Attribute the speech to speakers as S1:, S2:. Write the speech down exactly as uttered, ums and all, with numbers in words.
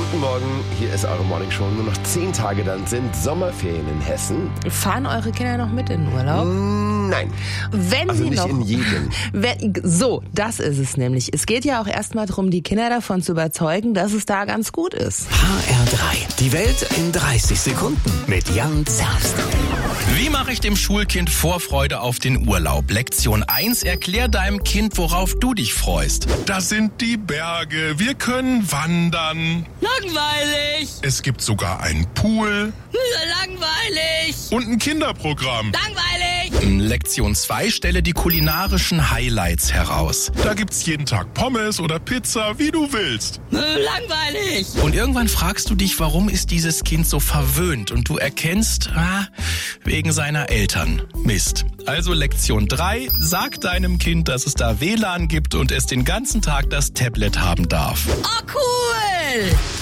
S1: Guten Morgen, hier ist eure Morning Show. Nur noch zehn Tage, dann sind Sommerferien in Hessen.
S2: Fahren eure Kinder noch mit in den Urlaub?
S1: Nein.
S2: Wenn
S1: also
S2: sie
S1: nicht
S2: noch,
S1: in jedem.
S2: Wenn, so, das ist es nämlich. Es geht ja auch erstmal darum, die Kinder davon zu überzeugen, dass es da ganz gut ist.
S3: H R drei. Die Welt in dreißig Sekunden mit Jan Zerbst.
S4: Wie mache ich dem Schulkind Vorfreude auf den Urlaub? Lektion eins. Erklär deinem Kind, worauf du dich freust.
S5: Das sind die Berge. Wir können wandern.
S6: Langweilig.
S5: Es gibt sogar einen Pool.
S6: Langweilig.
S5: Und ein Kinderprogramm.
S6: Langweilig.
S4: Lektion zwei. Stelle die kulinarischen Highlights heraus.
S5: Da gibt's jeden Tag Pommes oder Pizza, wie du willst.
S6: Langweilig.
S4: Und irgendwann fragst du dich, warum ist dieses Kind so verwöhnt? Und du erkennst, ah, wegen seiner Eltern. Mist. Also Lektion drei. Sag deinem Kind, dass es da W L A N gibt und es den ganzen Tag das Tablet haben darf.
S6: Oh, cool.